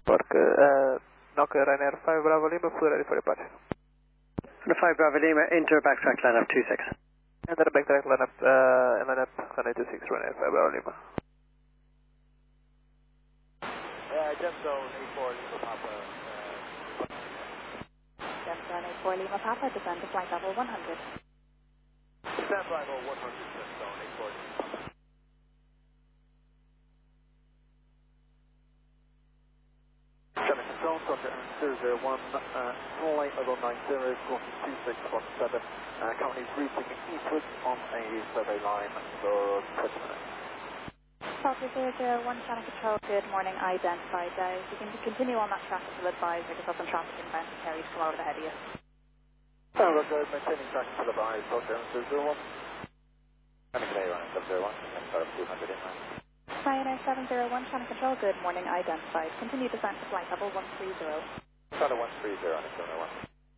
Nokia Ryanair 5 Bravo Lima, full ready for departure. The 5 Bravo Lima, enter backtrack line up 26. Enter backtrack line up, runway 26, Ryanair 5 Bravo Lima. Gemzone 84 Lima Papa. Gemzone 84 Lima Papa, descend to flight level 100. Descend level 100, Gemzone 84 Lima Papa. Gemini control, Roger, 001, flight level 90, crossing 2617, currently routing eastwards on a survey line for 20 minutes. Delta 001, Channel Control, good morning, identified. If you can continue on that track, we'll advise because of some traffic inbound to carry to come over ahead of you. Roger, maintaining track to the advise, Roger, 001. Clear, Ryanair 701, and 200 inland. Ryanair 701, Channel Control, good morning, identified. Continue descent to flight level 130. Channel 130 on 701.